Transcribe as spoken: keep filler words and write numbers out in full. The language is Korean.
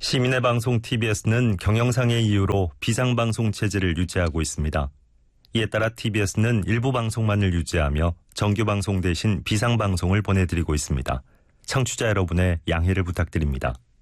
시민의 방송 티비에스는 경영상의 이유로 비상방송 체제를 유지하고 있습니다. 이에 따라 티비에스는 일부 방송만을 유지하며 정규방송 대신 비상방송을 보내드리고 있습니다. 청취자 여러분의 양해를 부탁드립니다.